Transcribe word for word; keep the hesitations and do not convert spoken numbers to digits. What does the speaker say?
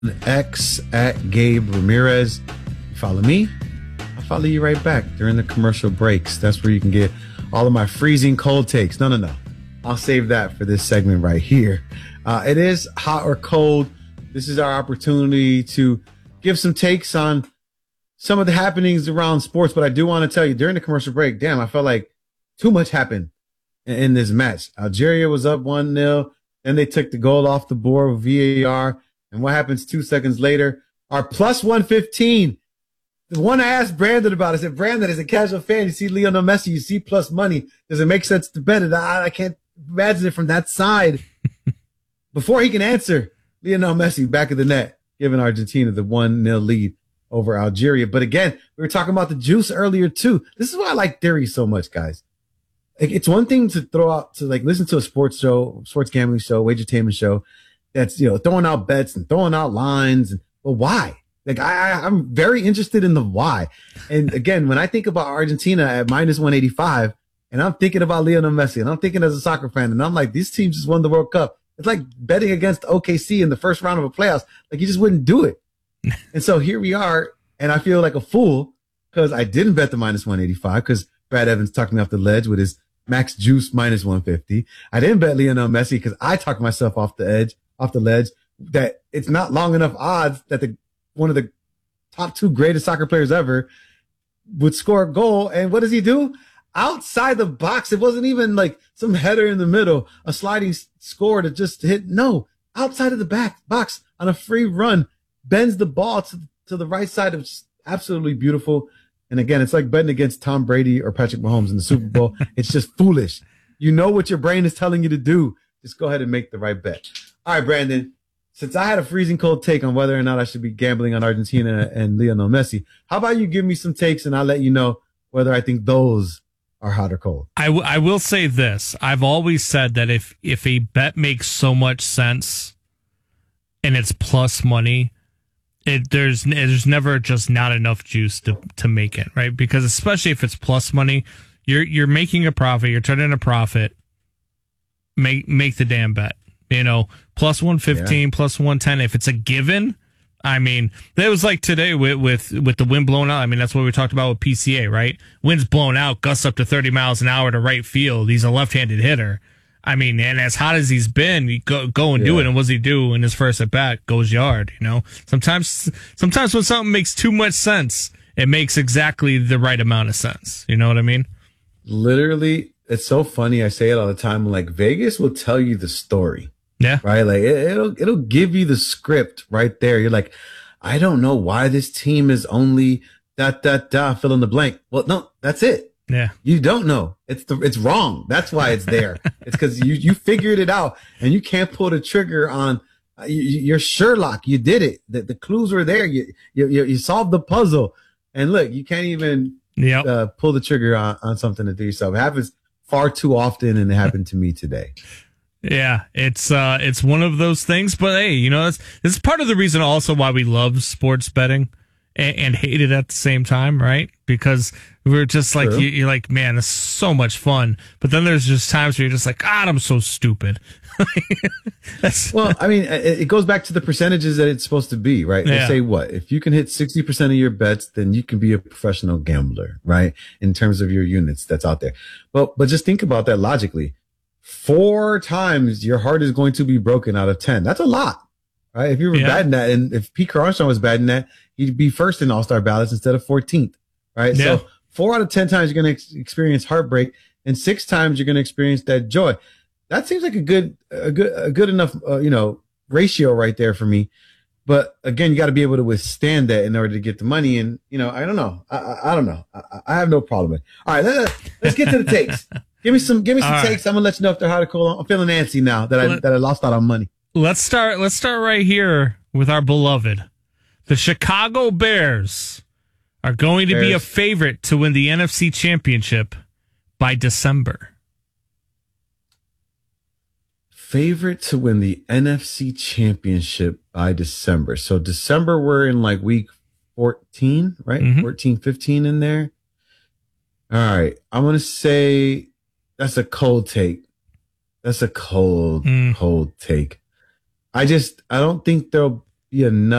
X at Gabe Ramirez. You follow me, I'll follow you right back during the commercial breaks. That's where you can get all of my freezing cold takes. No, no, no. I'll save that for this segment right here. Uh, it is hot or cold. This is our opportunity to give some takes on some of the happenings around sports. But I do want to tell you during the commercial break, damn, I felt like too much happened in, in this match. Algeria was up one nil. Then they took the goal off the board with V A R. And what happens two seconds later? Our plus one fifteen. The one I asked Brandon about, I said, Brandon, as a casual fan, you see Lionel Messi, you see plus money. Does it make sense to bet it? I, I can't imagine it from that side. Before he can answer, Lionel Messi back of the net, giving Argentina the one nil lead over Algeria. But again, we were talking about the juice earlier too. This is why I like theory so much, guys. Like, it's one thing to throw out, to like listen to a sports show, sports gambling show, wagertainment show, that's, you know, throwing out bets and throwing out lines. And, but why? Like, I, I, I'm very interested in the why. And again, when I think about Argentina at minus one eighty-five, and I'm thinking about Lionel Messi, and I'm thinking as a soccer fan, and I'm like, these teams just won the World Cup. It's like betting against O K C in the first round of a playoffs. Like, you just wouldn't do it. And so here we are, and I feel like a fool because I didn't bet the minus one eighty-five because Brad Evans talked me off the ledge with his max juice minus one fifty. I didn't bet Lionel Messi because I talked myself off the edge. off the ledge, that it's not long enough odds that the one of the top two greatest soccer players ever would score a goal. And what does he do? Outside the box. It wasn't even like some header in the middle, a sliding score to just hit. No, outside of the back box on a free run, bends the ball to, to the right side. Of absolutely beautiful. And again, it's like betting against Tom Brady or Patrick Mahomes in the Super Bowl. It's just foolish. You know what your brain is telling you to do. Just go ahead and make the right bet. All right, Brandon, since I had a freezing cold take on whether or not I should be gambling on Argentina and Lionel Messi, how about you give me some takes and I'll let you know whether I think those are hot or cold. I, w- I will say this. I've always said that if, if a bet makes so much sense and it's plus money, it there's there's never just not enough juice to, to make it, right? Because especially if it's plus money, you're you're making a profit, you're turning a profit. Make make the damn bet. You know, plus one fifteen, yeah. plus one ten. If it's a given, I mean, that was like today with, with, with the wind blowing out. I mean, that's what we talked about with P C A, right? Wind's blown out, gusts up to thirty miles an hour to right field. He's a left-handed hitter. I mean, and as hot as he's been, you go, go and yeah. do it. And what does he do in his first at bat? Goes yard, you know? Sometimes, sometimes when something makes too much sense, it makes exactly the right amount of sense. You know what I mean? Literally, it's so funny. I say it all the time. Like, Vegas will tell you the story. Yeah. Right. Like it, it'll, it'll give you the script right there. You're like, I don't know why this team is only da, da, da, fill in the blank. Well, no, that's it. Yeah. You don't know. It's the, it's wrong. That's why it's there. It's because you, you figured it out and you can't pull the trigger on, uh, you, you're Sherlock. You did it. The, the clues were there. You, you, you solved the puzzle. And look, you can't even yep. uh, pull the trigger on, on something to do yourself. It happens far too often, and it happened to me today. Yeah, it's uh, it's one of those things. But hey, you know, it's it's part of the reason also why we love sports betting and, and hate it at the same time, right? Because we're just like, you, you're like, man, it's so much fun. But then there's just times where you're just like, God, I'm so stupid. Well, I mean, it, it goes back to the percentages that it's supposed to be, right? Yeah. They say what? If you can hit sixty percent of your bets, then you can be a professional gambler, right? In terms of your units that's out there. But, but just think about that logically. Four times your heart is going to be broken out of ten. That's a lot, right? If you were yeah. batting that, and if Pete Armstrong was batting that, he'd be first in All-Star ballots instead of fourteenth, right? Yeah. So four out of ten times you're going to ex- experience heartbreak, and six times you're going to experience that joy. That seems like a good, a good, a good enough, uh, you know, ratio right there for me. But again, you got to be able to withstand that in order to get the money. And you know, I don't know, I, I, I don't know, I, I have no problem with it. All right, let, let's get to the takes. Give me some, give me some All takes. Right. I'm gonna let you know if they're hot or cold. I'm feeling antsy now that I Let, that I lost out on money. Let's start. Let's start right here with our beloved, the Chicago Bears are going to Bears. be a favorite to win the N F C Championship by December. Favorite to win the N F C Championship by December. So December, we're in like week fourteen, right? Mm-hmm. fourteen, fifteen in there. All right, I'm gonna say. That's a cold take. That's a cold, mm. cold take. I just, I don't think they'll You know.